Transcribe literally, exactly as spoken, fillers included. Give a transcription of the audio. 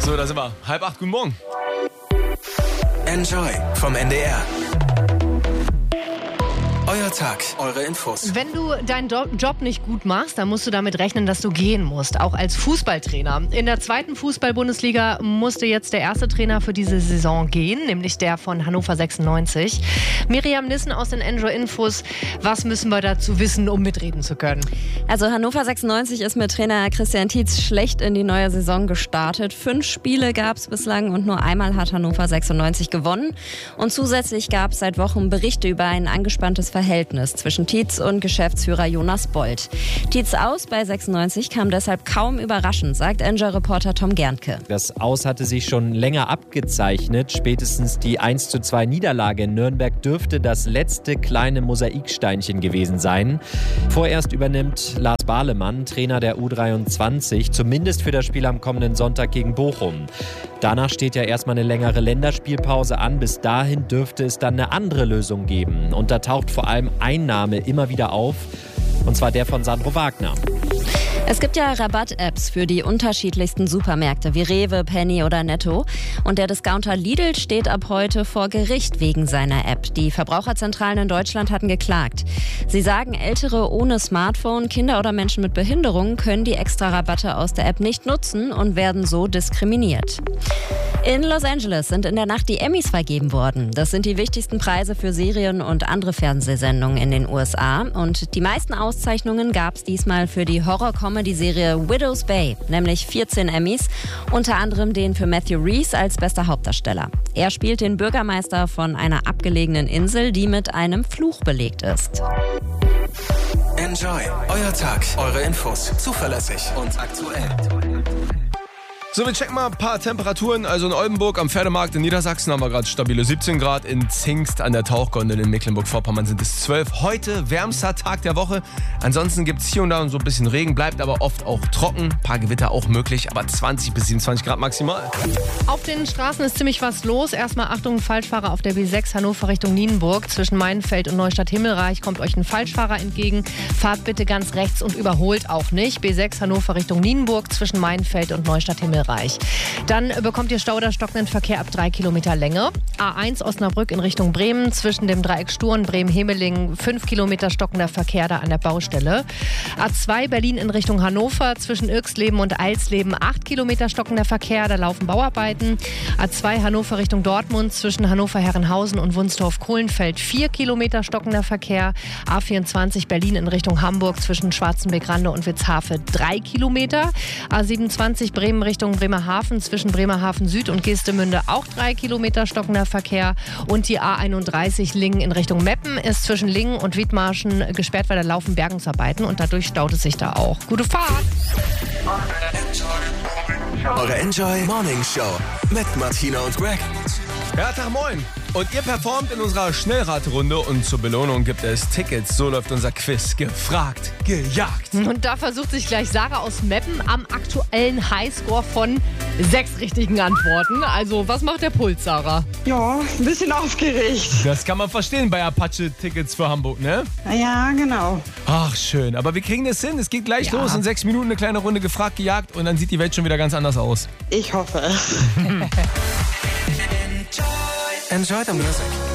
So, da sind wir. Halb acht, guten Morgen. Enjoy vom N D R. Euer Tag, eure Infos. Wenn du deinen Job nicht gut machst, dann musst du damit rechnen, dass du gehen musst, auch als Fußballtrainer. In der zweiten Fußball-Bundesliga musste jetzt der erste Trainer für diese Saison gehen, nämlich der von Hannover sechsundneunzig. Miriam Nissen aus den Enjoy Infos. Was müssen wir dazu wissen, um mitreden zu können? Also Hannover sechsundneunzig ist mit Trainer Christian Tietz schlecht in die neue Saison gestartet. Fünf Spiele gab es bislang und nur einmal hat Hannover sechsundneunzig gewonnen. Und zusätzlich gab es seit Wochen Berichte über ein angespanntes Verhältnis zwischen Tietz und Geschäftsführer Jonas Bold. Tietz aus bei sechsundneunzig kam deshalb kaum überraschend, sagt Enjoy-Reporter Tom Gerntke. Das Aus hatte sich schon länger abgezeichnet. Spätestens die eins zu zwei Niederlage in Nürnberg dürfte das letzte kleine Mosaiksteinchen gewesen sein. Vorerst übernimmt Lars Bahlemann, Trainer der U dreiundzwanzig, zumindest für das Spiel am kommenden Sonntag gegen Bochum. Danach steht ja erstmal eine längere Länderspielpause an. Bis dahin dürfte es dann eine andere Lösung geben. Und da taucht vor allem ein Name immer wieder auf, und zwar der von Sandro Wagner. Es gibt ja Rabatt-Apps für die unterschiedlichsten Supermärkte wie Rewe, Penny oder Netto. Und der Discounter Lidl steht ab heute vor Gericht wegen seiner App. Die Verbraucherzentralen in Deutschland hatten geklagt. Sie sagen, Ältere ohne Smartphone, Kinder oder Menschen mit Behinderungen können die extra Rabatte aus der App nicht nutzen und werden so diskriminiert. In Los Angeles sind in der Nacht die Emmys vergeben worden. Das sind die wichtigsten Preise für Serien und andere Fernsehsendungen in den U S A. Und die meisten Auszeichnungen gab es diesmal für die Horror-Comedy-Serie Widow's Bay, nämlich vierzehn Emmys, unter anderem den für Matthew Rhys als bester Hauptdarsteller. Er spielt den Bürgermeister von einer abgelegenen Insel, die mit einem Fluch belegt ist. Enjoy, euer Tag, eure Infos, zuverlässig und aktuell. So, wir checken mal ein paar Temperaturen. Also in Oldenburg am Pferdemarkt in Niedersachsen haben wir gerade stabile siebzehn Grad. In Zingst an der Tauchgondel in Mecklenburg-Vorpommern sind es zwölf. Heute wärmster Tag der Woche. Ansonsten gibt es hier und da so ein bisschen Regen, bleibt aber oft auch trocken. Ein paar Gewitter auch möglich, aber zwanzig bis siebenundzwanzig Grad maximal. Auf den Straßen ist ziemlich was los. Erstmal Achtung, Falschfahrer auf der B sechs Hannover Richtung Nienburg. Zwischen Maienfeld und Neustadt-Himmelreich kommt euch ein Falschfahrer entgegen. Fahrt bitte ganz rechts und überholt auch nicht. B sechs Hannover Richtung Nienburg zwischen Maienfeld und Neustadt-Himmelreich. Dann bekommt ihr Stau oder stockenden Verkehr ab drei Kilometer Länge. A eins Osnabrück in Richtung Bremen, zwischen dem Dreieck Sturm, Bremen-Hemeling, fünf Kilometer stockender Verkehr da an der Baustelle. A zwei Berlin in Richtung Hannover, zwischen Irxleben und Eilsleben, acht Kilometer stockender Verkehr, da laufen Bauarbeiten. A zwei Hannover Richtung Dortmund, zwischen Hannover-Herrenhausen und Wunstorf-Kohlenfeld, vier Kilometer stockender Verkehr. A vierundzwanzig Berlin in Richtung Hamburg, zwischen Schwarzenbeck-Rande und Witzhafe, drei Kilometer. A siebenundzwanzig Bremen Richtung Bremerhaven, zwischen Bremerhaven Süd und Geestemünde auch drei Kilometer stockender Verkehr. Und die A einunddreißig Lingen in Richtung Meppen ist zwischen Lingen und Wiedmarschen gesperrt, weil da laufen Bergungsarbeiten und dadurch staut es sich da auch. Gute Fahrt! Eure Enjoy Morning Show mit Martina und Greg. Ja, Tag moin. Und ihr performt in unserer Schnellraterunde und zur Belohnung gibt es Tickets. So läuft unser Quiz. Gefragt, gejagt. Und da versucht sich gleich Sarah aus Meppen am aktuellen Highscore von sechs richtigen Antworten. Also, was macht der Puls, Sarah? Ja, ein bisschen aufgeregt. Das kann man verstehen bei Apache-Tickets für Hamburg, ne? Ja, genau. Ach, schön. Aber wir kriegen das hin. Es geht gleich Ja. los. In sechs Minuten eine kleine Runde gefragt, gejagt und dann sieht die Welt schon wieder ganz anders aus. Ich hoffe. Enjoy the music.